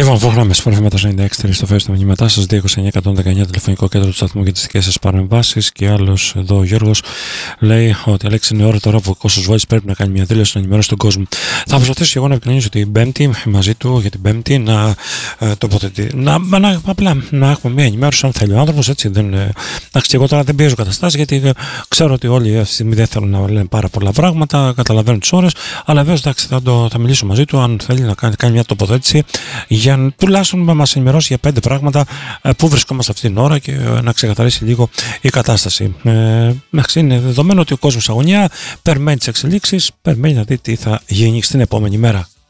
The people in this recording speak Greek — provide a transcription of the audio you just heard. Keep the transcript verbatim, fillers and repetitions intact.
Λοιπόν, πρόγραμμα Σπορφήματα ενενήντα έξι στο Facebook στα μηνύματά σας, δύο είκοσι εννιά εκατόν δεκαεννιά τηλεφωνικό κέντρο του σταθμού για τις δικές σας παρεμβάσεις. Και άλλος εδώ, ο Γιώργος, λέει ότι Αλέξη, είναι ώρα τώρα που ο Κώστας Βόητς πρέπει να κάνει μια δήλωση να ενημερώσει τον κόσμο. Θα προσπαθήσω και εγώ να επικοινωνήσω την Πέμπτη μαζί του για την Πέμπτη να ε, τοποθετεί. Να, να, απλά να έχουμε μια ενημέρωση αν θέλει ο άνθρωπος. Έτσι δεν. Εντάξει, και εγώ τώρα δεν πιέζω καταστάσεις γιατί ε, ξέρω ότι όλοι αυτή τη στιγμή δεν θέλουν να λένε πάρα πολλά πράγματα, καταλαβαίνουν τις ώρες. Αλλά βέβαια εντάξει, θα, το, θα μιλήσω μαζί του αν θέλει να κάνει, κάνει μια τοποθέτηση για τουλάχιστον να μας ενημερώσει για πέντε πράγματα που βρισκόμαστε αυτήν την ώρα και να ξεκαθαρίσει λίγο η κατάσταση. Ε, είναι δεδομένο ότι ο κόσμος αγωνία περιμένει τις εξελίξεις, περιμένει να δει τι θα γίνει στην επόμενη μέρα.